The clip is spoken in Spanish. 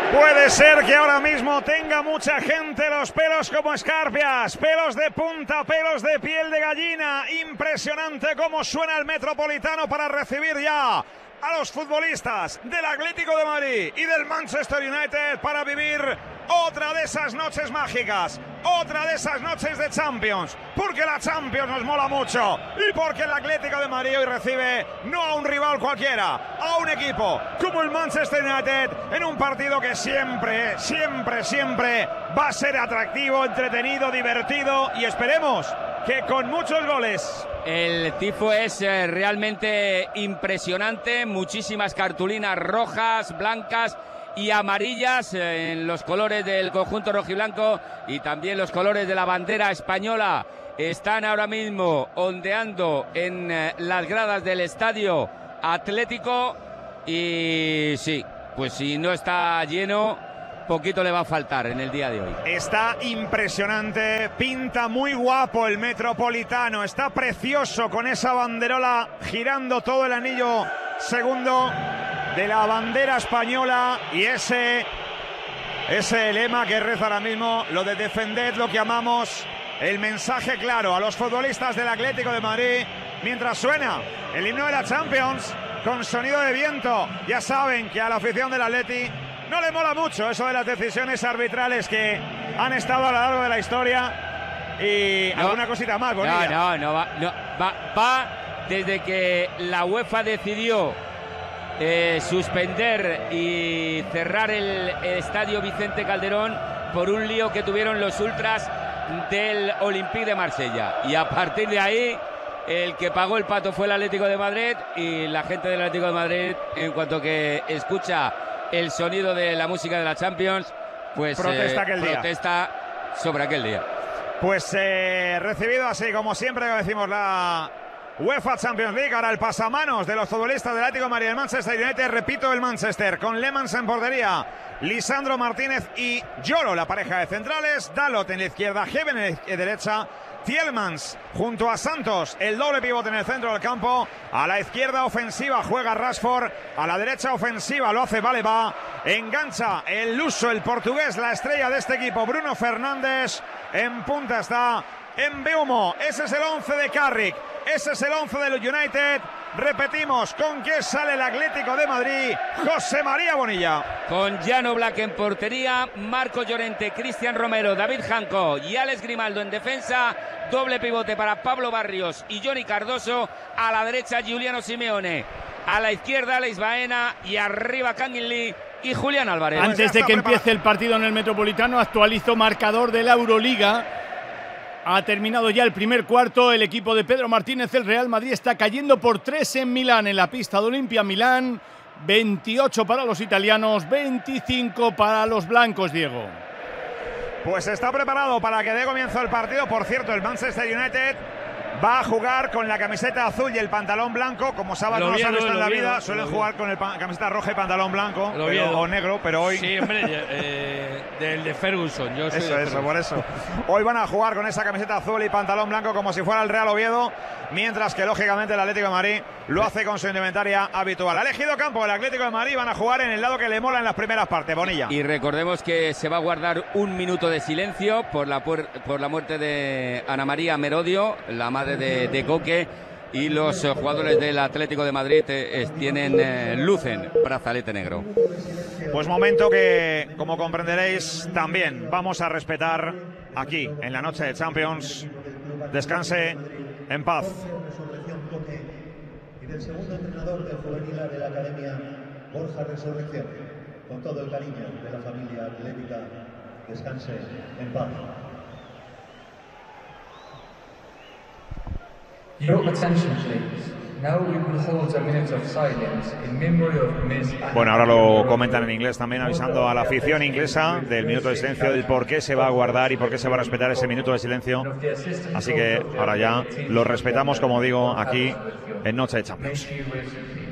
Puede ser que ahora mismo tenga mucha gente los pelos como escarpias, pelos de punta, pelos de piel de gallina. Impresionante cómo suena el Metropolitano para recibir ya a los futbolistas del Atlético de Madrid y del Manchester United para vivir otra de esas noches mágicas, otra de esas noches de Champions, porque la Champions nos mola mucho y porque el Atlético de Madrid hoy recibe no a un rival cualquiera, a un equipo como el Manchester United en un partido que siempre va a ser atractivo, entretenido, divertido y esperemos que con muchos goles. El tifo es realmente impresionante, muchísimas cartulinas rojas, blancas y amarillas en los colores del conjunto rojiblanco y también los colores de la bandera española están ahora mismo ondeando en las gradas del Estadio Atlético y sí, pues si no está lleno, poquito le va a faltar en el día de hoy. Está impresionante, pinta muy guapo el Metropolitano, está precioso con esa banderola girando todo el anillo segundo de la bandera española y ese lema que reza ahora mismo, lo de defender lo que amamos, el mensaje claro a los futbolistas del Atlético de Madrid mientras suena el himno de la Champions con sonido de viento. Ya saben que a la afición del Atleti no le mola mucho eso de las decisiones arbitrales que han estado a lo largo de la historia y no, alguna cosita más, Bonilla. Va desde que la UEFA decidió suspender y cerrar el estadio Vicente Calderón por un lío que tuvieron los ultras del Olympique de Marsella y a partir de ahí el que pagó el pato fue el Atlético de Madrid y la gente del Atlético de Madrid en cuanto que escucha el sonido de la música de la Champions pues protesta sobre aquel día. Pues recibido así como siempre que decimos la UEFA Champions League, ahora el pasamanos de los futbolistas del Atlético de Madrid del Manchester United, repito el Manchester, con Lemans en portería, Lisandro Martínez y Lloro, la pareja de centrales, Dalot en la izquierda, Heaven en la derecha, Tielemans junto a Santos, el doble pivote en el centro del campo, a la izquierda ofensiva juega Rashford, a la derecha ofensiva lo hace Baleba, engancha el luso, el portugués, la estrella de este equipo, Bruno Fernández, en punta está Mbeumo, ese es el 11 de Carrick, ese es el 11 del United. Repetimos, ¿con qué sale el Atlético de Madrid? José María Bonilla. Con Jan Oblak en portería, Marco Llorente, Cristian Romero, David Janco y Alex Grimaldo en defensa. Doble pivote para Pablo Barrios y Johnny Cardoso. A la derecha, Giuliano Simeone. A la izquierda, Alex Baena. Y arriba, Kangin Lee y Julián Álvarez. Antes de que empiece el partido en el Metropolitano, actualizo marcador de la Euroliga. Ha terminado ya el primer cuarto, el equipo de Pedro Martínez, el Real Madrid está cayendo por 3 en Milán, en la pista de Olimpia Milán, 28 para los italianos, 25 para los blancos, Diego. Pues está preparado para que dé comienzo el partido, por cierto, el Manchester United va a jugar con la camiseta azul y el pantalón blanco, como sábado no sabes en la vida, suelen jugar con el camiseta roja y pantalón blanco o negro, pero hoy... Sí, hombre, del de Ferguson, yo soy de Ferguson. Por eso. Hoy van a jugar con esa camiseta azul y pantalón blanco como si fuera el Real Oviedo, mientras que lógicamente el Atlético de Madrid lo hace con su indumentaria habitual. Ha elegido campo el Atlético de Madrid, van a jugar en el lado que le mola en las primeras partes, Bonilla. Y recordemos que se va a guardar un minuto de silencio por la muerte de Ana María Merodio, la madre de Coque, y los jugadores del Atlético de Madrid lucen brazalete negro. Pues momento que, como comprenderéis, también vamos a respetar aquí en la noche de Champions. Descanse en paz. Y del segundo entrenador del juvenil de la Academia, Borja Resurrección, con todo el cariño de la familia atlética, descanse en paz. Your attention, please. Now we will hold a minute of silence in memory of Miss Anna. Bueno, ahora lo comentan en inglés también, avisando a la afición inglesa del minuto de silencio, del por qué se va a guardar y por qué se va a respetar ese minuto de silencio. Así que ahora ya lo respetamos, como digo, aquí en Noche de Champions.